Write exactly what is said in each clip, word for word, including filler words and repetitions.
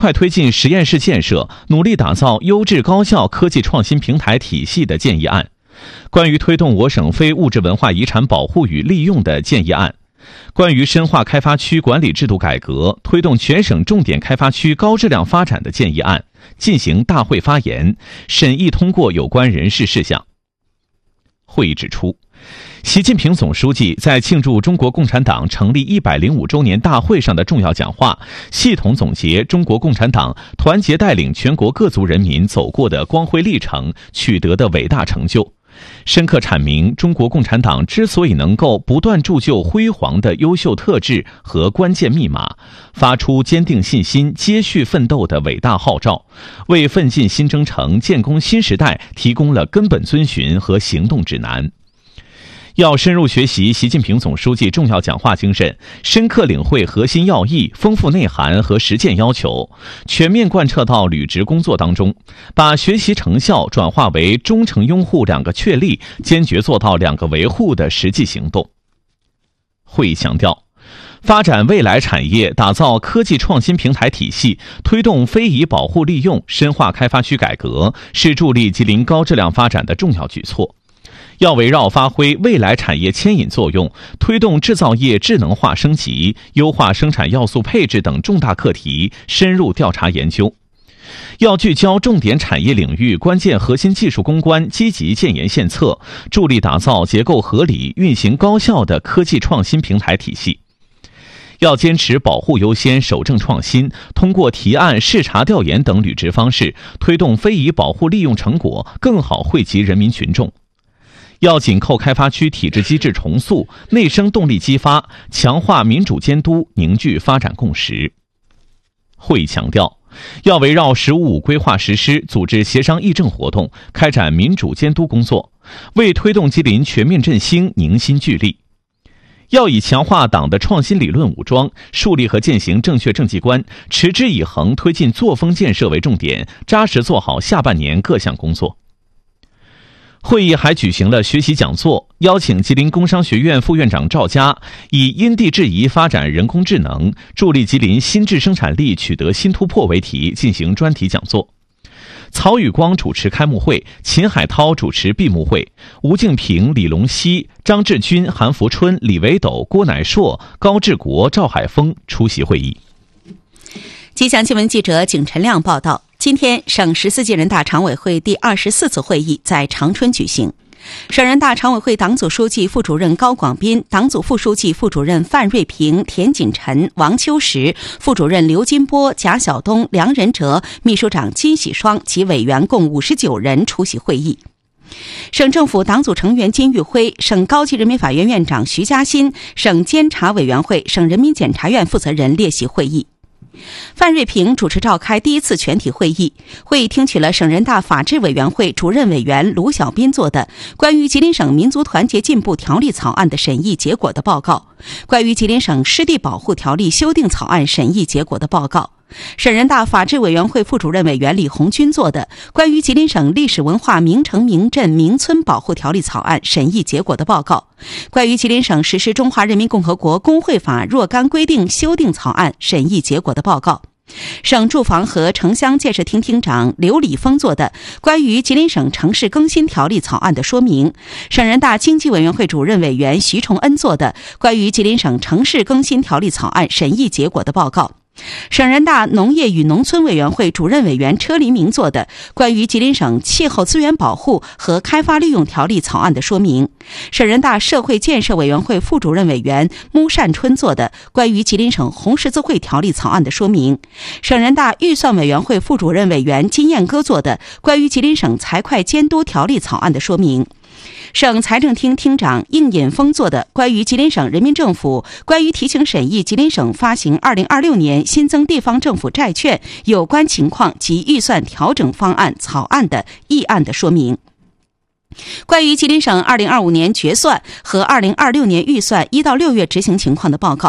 快推进实验室建设，努力打造优质高校科技创新平台体系的建议案；关于推动我省非物质文化遗产保护与利用的建议案；关于深化开发区管理制度改革，推动全省重点开发区高质量发展的建议案，进行大会发言，审议通过有关人事事项。会议指出，习近平总书记在庆祝中国共产党成立一百零五周年大会上的重要讲话，系统总结中国共产党团结带领全国各族人民走过的光辉历程，取得的伟大成就，深刻阐明中国共产党之所以能够不断铸就辉煌的优秀特质和关键密码，发出坚定信心、接续奋斗的伟大号召，为奋进新征程、建功新时代提供了根本遵循和行动指南。要深入学习习近平总书记重要讲话精神，深刻领会核心要义、丰富内涵和实践要求，全面贯彻到履职工作当中，把学习成效转化为忠诚拥护两个确立，坚决做到两个维护的实际行动。会议强调，发展未来产业，打造科技创新平台体系，推动非遗保护利用，深化开发区改革，是助力吉林高质量发展的重要举措。要围绕发挥未来产业牵引作用，推动制造业智能化升级，优化生产要素配置等重大课题深入调查研究。要聚焦重点产业领域关键核心技术攻关，积极建言献策，助力打造结构合理、运行高效的科技创新平台体系。要坚持保护优先、守正创新，通过提案、视察调研等履职方式，推动非遗保护利用成果更好惠及人民群众。要紧扣开发区体制机制重塑，内生动力激发，强化民主监督，凝聚发展共识。会议强调，要围绕“十五五”规划实施，组织协商议政活动，开展民主监督工作，为推动吉林全面振兴凝心聚力。要以强化党的创新理论武装，树立和践行正确政绩观，持之以恒推进作风建设为重点，扎实做好下半年各项工作。会议还举行了学习讲座，邀请吉林工商学院副院长赵佳以因地制宜发展人工智能，助力吉林新质生产力取得新突破为题进行专题讲座。曹宇光主持开幕会，秦海涛主持闭幕会，吴敬平、李龙溪、张志军、韩福春、李维斗、郭乃硕、高志国、赵海峰出席会议。 吉祥新闻记者景晨亮报道，今天省十四届人大常委会第二十四次会议在长春举行。省人大常委会党组书记、副主任高广斌、党组副书记、副主任范瑞平、田锦晨、王秋实、副主任刘金波、贾晓东、梁仁哲、秘书长金喜双及委员共五十九人出席会议。省政府党组成员金玉辉、省高级人民法院院长徐嘉欣、省监察委员会、省人民检察院负责人列席会议。范瑞平主持召开第一次全体会议，会议听取了省人大法制委员会主任委员卢小斌做的关于吉林省民族团结进步条例草案的审议结果的报告，关于吉林省湿地保护条例修订草案审议结果的报告，省人大法制委员会副主任委员李红军做的关于吉林省历史文化名城名镇名村保护条例草案审议结果的报告，关于吉林省实施中华人民共和国工会法若干规定修订草案审议结果的报告，省住房和城乡建设厅厅长刘礼峰做的关于吉林省城市更新条例草案的说明，省人大经济委员会主任委员徐崇恩做的关于吉林省城市更新条例草案审议结果的报告，省人大农业与农村委员会主任委员车黎明做的关于吉林省气候资源保护和开发利用条例草案的说明，省人大社会建设委员会副主任委员穆善春做的关于吉林省红十字会条例草案的说明，省人大预算委员会副主任委员金燕歌做的关于吉林省财会监督条例草案的说明，省财政厅厅长应引峰做的关于吉林省人民政府关于提请审议吉林省发行二零二六年新增地方政府债券有关情况及预算调整方案草案的议案的说明，关于吉林省二零二五年决算和二零二六年预算一到六月执行情况的报告，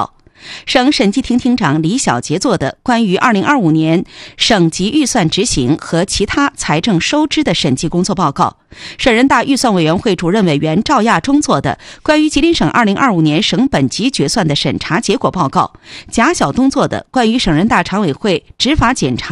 省审计厅厅长李小杰做的关于二零二五年省级预算执行和其他财政收支的审计工作报告，省人大预算委员会主任委员赵亚忠做的关于吉林省二零二五年省本级决算的审查结果报告，贾晓东做的关于省人大常委会执法检查